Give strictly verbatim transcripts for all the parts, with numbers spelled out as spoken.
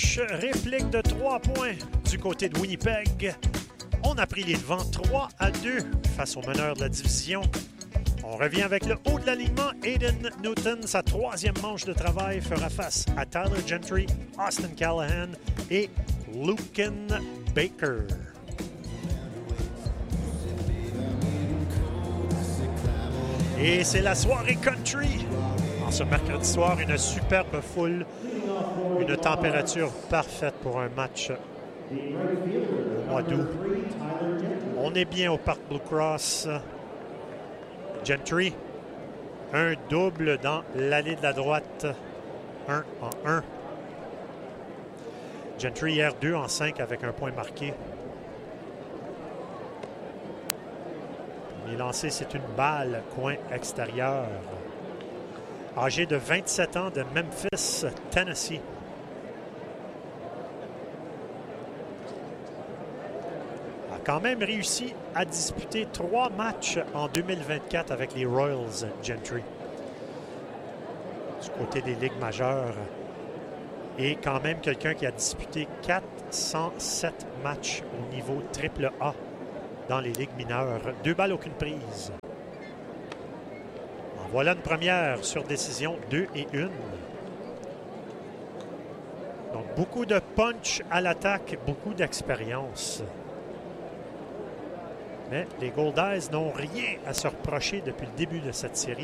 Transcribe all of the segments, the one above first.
match réplique de trois points du côté de Winnipeg. On a pris les devants trois à deux face au meneur de la division. On revient avec le haut de l'alignement. Aiden Newton, sa troisième manche de travail, fera face à Tyler Gentry, Austin Callahan et Lucan Baker. Et c'est la soirée country. En ce mercredi soir, une superbe foule, une température parfaite pour un match au mois d'août. On est bien au Parc Blue Cross. Gentry, un double dans l'allée de la droite, un en un. Gentry hier deux en cinq avec un point marqué. Il est lancé, c'est une balle, coin extérieur. Âgé de vingt-sept ans de Memphis, Tennessee. A quand même réussi à disputer trois matchs en deux mille vingt-quatre avec les Royals Gentry. Du côté des ligues majeures. Et quand même quelqu'un qui a disputé quatre cent sept matchs au niveau triple A dans les ligues mineures. Deux balles, aucune prise. En voilà une première sur décision, deux et une. Donc beaucoup de punch à l'attaque, beaucoup d'expérience. Mais les Goldeyes n'ont rien à se reprocher depuis le début de cette série.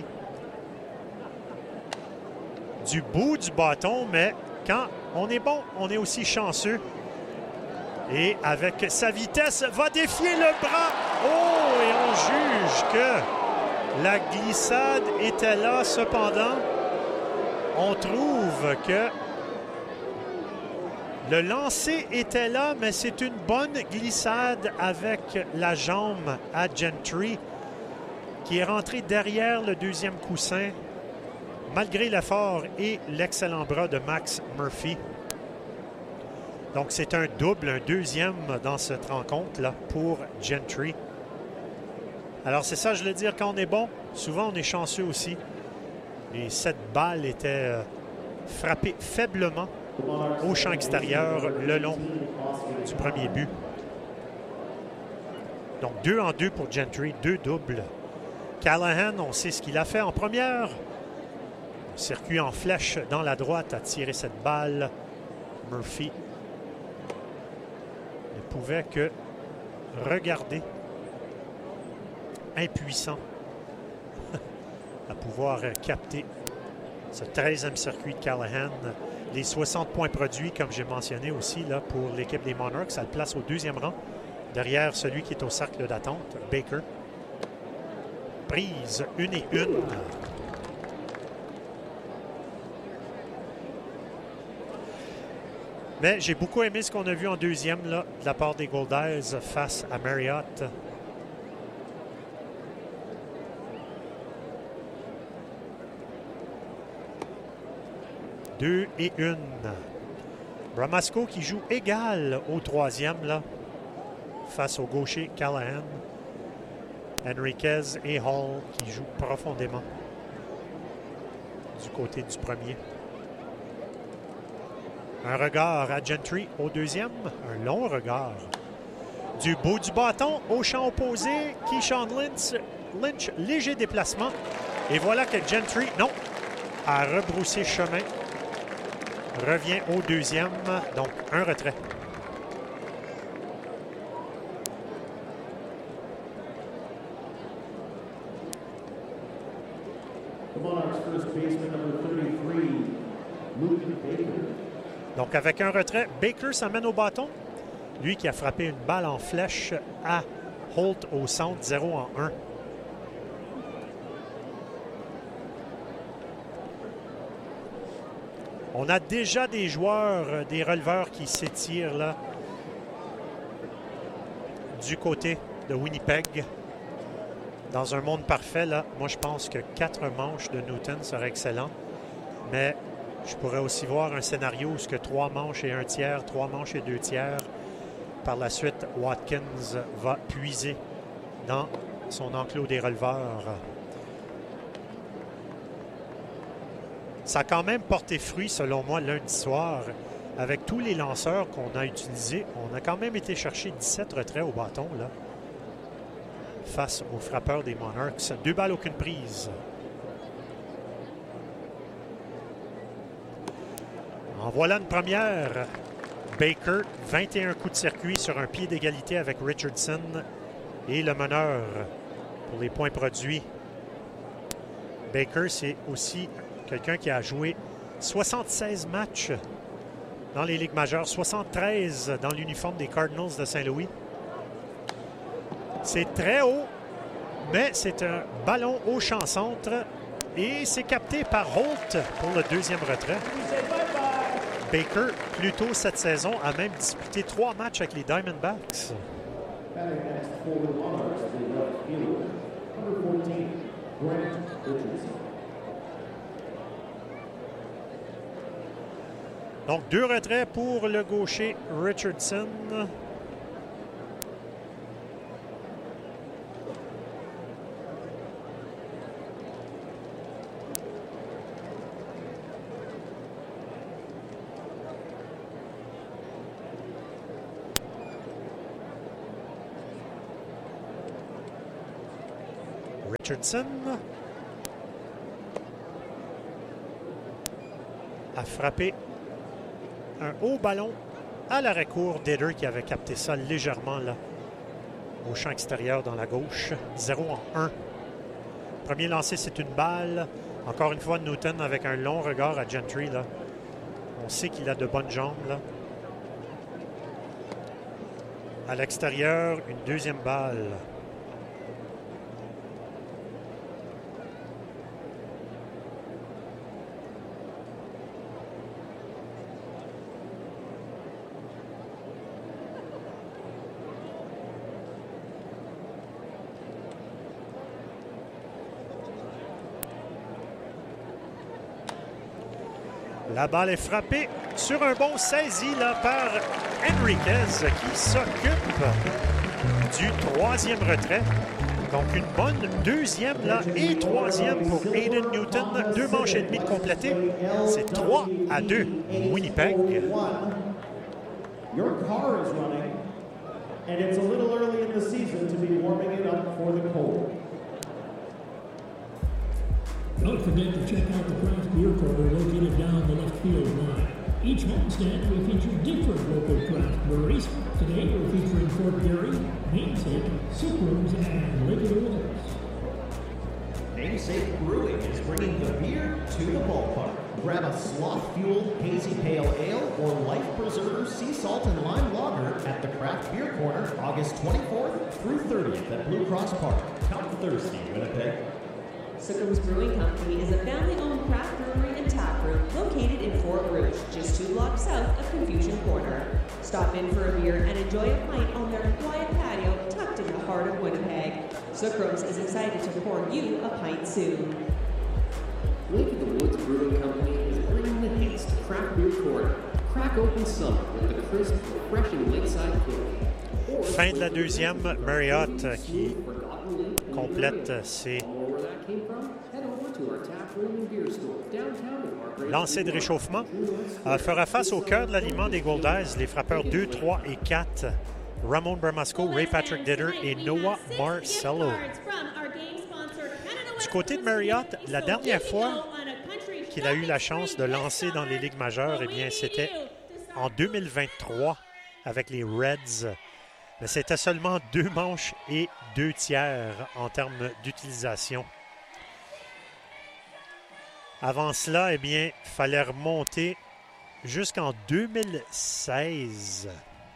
Du bout du bâton, mais quand on est bon, on est aussi chanceux. Et avec sa vitesse, va défier le bras. Oh, et on juge que la glissade était là. Cependant, on trouve que le lancer était là, mais c'est une bonne glissade avec la jambe à Gentry qui est rentré derrière le deuxième coussin malgré l'effort et l'excellent bras de Max Murphy. Donc, c'est un double, un deuxième dans cette rencontre-là pour Gentry. Alors, c'est ça, je veux dire, quand on est bon, souvent on est chanceux aussi. Et cette balle était euh, frappée faiblement au champ extérieur le long du premier but. Donc, deux en deux pour Gentry, deux doubles. Callahan, on sait ce qu'il a fait en première. Circuit en flèche dans la droite a tiré cette balle. Murphy ne pouvait que regarder, impuissant, à pouvoir capter ce treizième circuit de Callahan. Les soixante points produits, comme j'ai mentionné aussi, là, pour l'équipe des Monarchs, ça le place au deuxième rang, derrière celui qui est au cercle d'attente, Baker. Prise, une et une. Mais j'ai beaucoup aimé ce qu'on a vu en deuxième là, de la part des Goldeyes face à Marriott. Deux et une. Bramasco qui joue égal au troisième là, face au gaucher Callahan. Enriquez et Hall qui jouent profondément du côté du premier. Un regard à Gentry au deuxième. Un long regard. Du bout du bâton au champ opposé. Keyshawn Lynch, Lynch, léger déplacement. Et voilà que Gentry, non, a rebroussé chemin. Revient au deuxième. Donc, un retrait. Donc, avec un retrait, Baker s'amène au bâton. Lui qui a frappé une balle en flèche à Holt au centre, zéro en un. On a déjà des joueurs, des releveurs qui s'étirent là du côté de Winnipeg. Dans un monde parfait, là, moi je pense que quatre manches de Newton serait excellent. Mais je pourrais aussi voir un scénario où ce que trois manches et un tiers, trois manches et deux tiers. Par la suite, Watkins va puiser dans son enclos des releveurs. Ça a quand même porté fruit, selon moi, lundi soir, avec tous les lanceurs qu'on a utilisés, on a quand même été chercher dix-sept retraits au bâton là, face aux frappeurs des Monarchs. Deux balles, aucune prise. En voilà une première. Baker, vingt et un coups de circuit sur un pied d'égalité avec Richardson et le meneur pour les points produits. Baker, c'est aussi quelqu'un qui a joué soixante-seize matchs dans les ligues majeures, soixante-treize dans l'uniforme des Cardinals de Saint-Louis. C'est très haut, mais c'est un ballon au champ centre et c'est capté par Holt pour le deuxième retrait. Baker, plus tôt cette saison, a même disputé trois matchs avec les Diamondbacks. Donc, deux retraits pour le gaucher Richardson. Richardson a frappé un haut ballon à l'arrêt-court d'Eder qui avait capté ça légèrement là au champ extérieur dans la gauche. zéro en un. Premier lancé, c'est une balle. Encore une fois, Newton avec un long regard à Gentry. Là. On sait qu'il a de bonnes jambes. Là. À l'extérieur, une deuxième balle. La balle est frappée sur un bon saisi là, par Enriquez qui s'occupe du troisième retrait. Donc une bonne deuxième là et troisième pour Aiden Newton. Deux manches et demie de complétées. C'est trois à deux Winnipeg. Your car is running and it's a little early in the season to be warming it up for the cold. Don't forget to check out the craft beer corner located down the left field line. Each homestand will feature different local craft breweries. Today we're featuring Fort Garry, Namesake, Sucrums, and Lake Woods. Namesake Brewing is bringing the beer to the ballpark. Grab a sloth-fueled hazy pale ale or life preserver sea salt and lime lager at the Craft Beer Corner August twenty-fourth through thirtieth at Blue Cross Park. Come thirsty, Winnipeg. Sucrums Brewing Company is a family-owned craft brewery and tap room located in Fort Rouge, just two blocks south of Confusion Corner. Stop in for a beer and enjoy a pint on their quiet patio tucked in the heart of Winnipeg. Sucrums is excited to pour you a pint soon. Lake of the Woods Brewing Company is bringing the hits to Craft Beer Corner. Crack open summer with the crisp, refreshing lakeside cool. Fin de la deuxième, Marriott qui complète ses lancers de réchauffement. Euh, fera face au cœur de l'aliment des Goldeyes, les frappeurs deux, trois et quatre. Ramon Bramasco, Ray Patrick Ditter et Noah Marcello. Du côté de Marriott, la dernière fois qu'il a eu la chance de lancer dans les ligues majeures, eh bien, c'était en deux mille vingt-trois avec les Reds. Mais c'était seulement deux manches et deux tiers en termes d'utilisation. Avant cela, eh bien, il fallait remonter jusqu'en deux mille seize,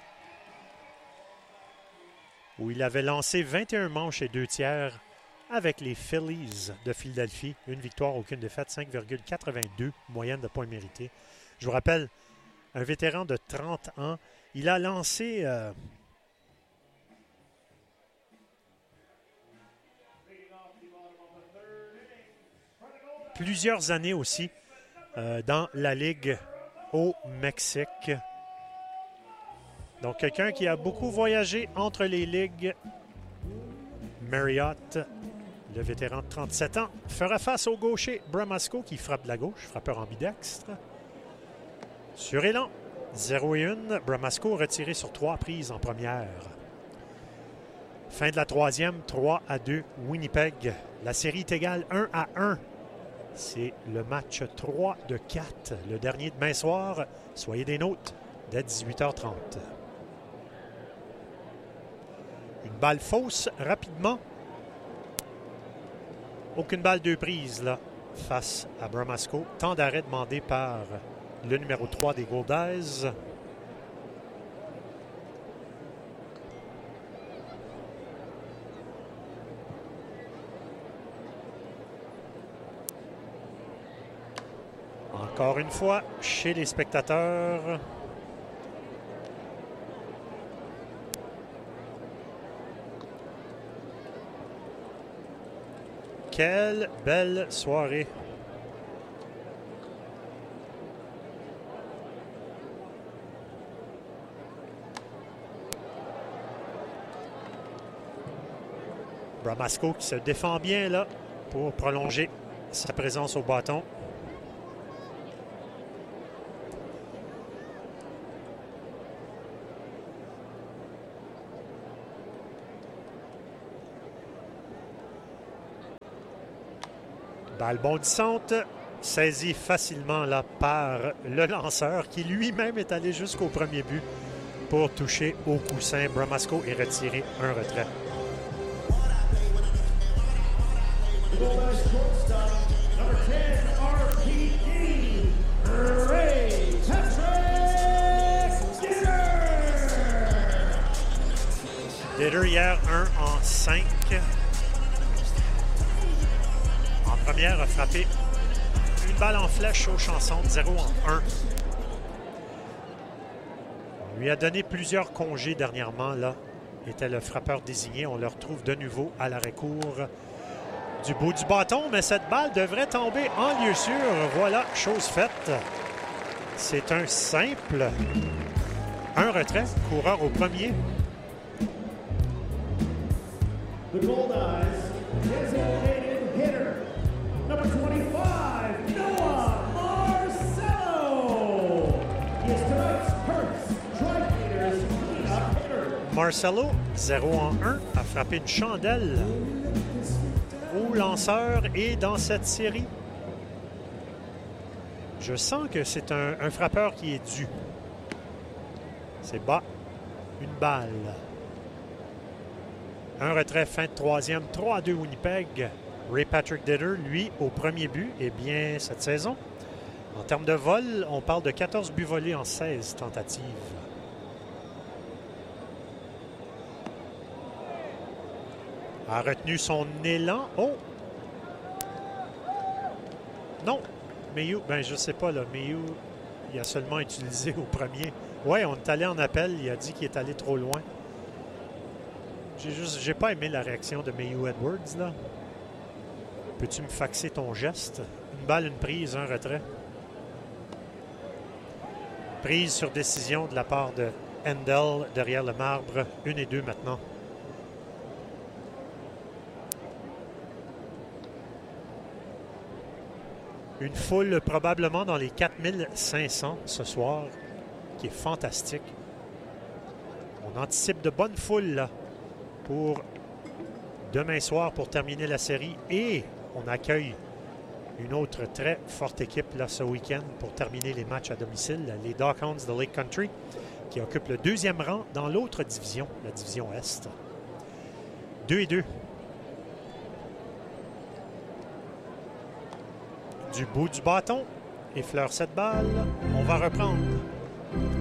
où il avait lancé vingt et un manches et deux tiers avec les Phillies de Philadelphie. Une victoire, aucune défaite, cinq virgule quatre-vingt-deux moyenne de points mérités. Je vous rappelle, un vétéran de trente ans, il a lancé... Euh, plusieurs années aussi euh, dans la Ligue au Mexique. Donc, quelqu'un qui a beaucoup voyagé entre les ligues. Marriott, le vétéran de trente-sept ans, fera face au gaucher Bramasco qui frappe de la gauche, frappeur ambidextre. Sur élan, zéro et un. Bramasco retiré sur trois prises en première. Fin de la troisième, trois à deux, Winnipeg. La série est égale un à un. C'est le match trois de quatre, le dernier demain soir. Soyez des nôtres dès dix-huit heures trente. Une balle fausse rapidement. Aucune balle deux prises là face à Bramasco. Temps d'arrêt demandé par le numéro trois des Goldeyes. Encore une fois, chez les spectateurs. Quelle belle soirée. Bramasco qui se défend bien là pour prolonger sa présence au bâton. Balle bondissante, saisie facilement là par le lanceur qui lui-même est allé jusqu'au premier but pour toucher au coussin. Bramasco est retiré un retrait. Ditter hier un en cinq. Première a frappé une balle en flèche au chanson, zéro en un. On lui a donné plusieurs congés dernièrement. Là, était le frappeur désigné. On le retrouve de nouveau à l'arrêt-court du bout du bâton, mais cette balle devrait tomber en lieu sûr. Voilà, chose faite. C'est un simple. Un retrait, coureur au premier. The Goldeyes designated hitter. Number twenty-five, Noah Marcelo. He is tonight's first Tri-Gators cleanup hitter. Marcelo, zéro en un, a frappé une chandelle au lanceur et dans cette série. Je sens que c'est un, un frappeur qui est dû. C'est bas. Une balle. Un retrait, fin de troisième, trois à deux Winnipeg. Ray Patrick Ditter, lui, au premier but, eh bien, cette saison, en termes de vol, on parle de quatorze buts volés en seize tentatives. A retenu son élan. Oh! Non! Mailloux, ben je sais pas, là. Mailloux, il a seulement utilisé au premier. Oui, on est allé en appel. Il a dit qu'il est allé trop loin. J'ai juste, j'ai pas aimé la réaction de Mailloux Edwards, là. Peux-tu me faxer ton geste? Une balle, une prise, un retrait. Prise sur décision de la part de Handel derrière le marbre. Une et deux maintenant. Une foule probablement dans les quatre mille cinq cents ce soir, qui est fantastique. On anticipe de bonnes foules là, pour demain soir pour terminer la série. Et on accueille une autre très forte équipe là, ce week-end pour terminer les matchs à domicile. Les Dockhounds de Lake Country qui occupent le deuxième rang dans l'autre division, la division Est. deux et deux. Du bout du bâton, effleure cette balle. On va reprendre.